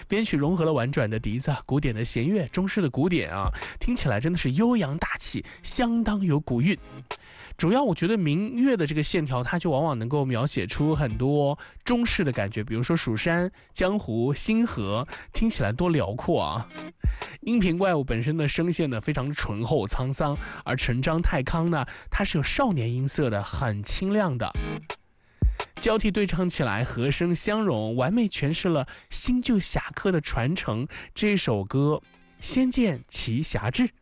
编曲融合了婉转的笛子、古典的弦乐、中式的古典啊，听起来真的是悠扬大气，相当有古韵。主要我觉得民乐的这个线条，它就往往能够描写出很多中式的感觉，比如说蜀山、江湖、星河，听起来多辽阔啊！音频怪物本身的声线呢非常醇厚沧桑，而陈章太康呢，它是有少年音色的，很清亮的。交替对唱起来，和声相融，完美诠释了新旧侠客的传承。这首歌《仙剑奇侠志》。